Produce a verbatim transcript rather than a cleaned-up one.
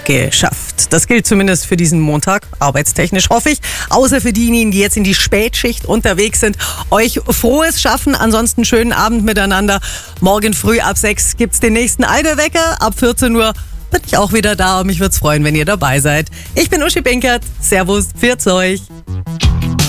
geschafft. Das gilt zumindest für diesen Montag, arbeitstechnisch hoffe ich. Außer für diejenigen, die jetzt in die Spätschicht unterwegs sind. Euch frohes Schaffen, ansonsten schönen Abend miteinander. Morgen früh ab sechs gibt's den nächsten Allgäu-Wecker. Ab vierzehn Uhr bin ich auch wieder da und mich würd's freuen, wenn ihr dabei seid. Ich bin Uschi Binkert. Servus, pfiat euch.